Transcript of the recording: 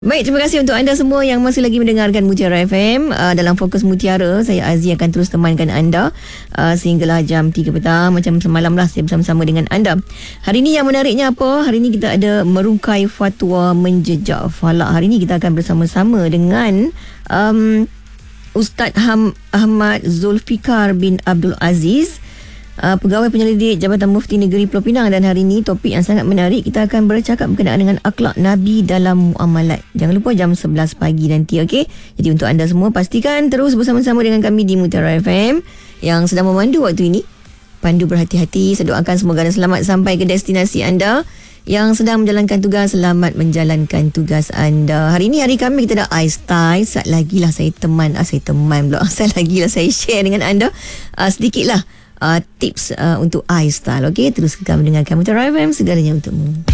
Baik, terima kasih untuk anda semua yang masih lagi mendengarkan Mutiara FM. Dalam Fokus Mutiara, saya Azzie akan terus temankan anda sehinggalah jam 3 petang. Macam semalam lah saya bersama-sama dengan anda. Hari ini yang menariknya apa? Hari ini kita ada merungkai fatwa menjejak falak. Hari ini kita akan bersama-sama dengan Ustaz Ahmad Zulfikar bin Abdul Aziz, Pegawai Penyelidik Jabatan Mufti Negeri Pulau Pinang. Dan hari ini topik yang sangat menarik, kita akan bercakap berkenaan dengan akhlak Nabi dalam muamalat. Jangan lupa jam 11 pagi nanti, okey? Jadi untuk anda semua, pastikan terus bersama-sama dengan kami di Mutiara FM yang sedang memandu waktu ini. Pandu berhati-hati. Saya doakan semoga anda selamat sampai ke destinasi anda. Yang sedang menjalankan tugas, selamat menjalankan tugas anda. Hari ini hari kami, kita ada iStyle. Saat lagi lah saya share dengan anda sedikitlah tips untuk iStyle. Okey, terus kami mendengarkan Mutiara FM, segalanya untukmu.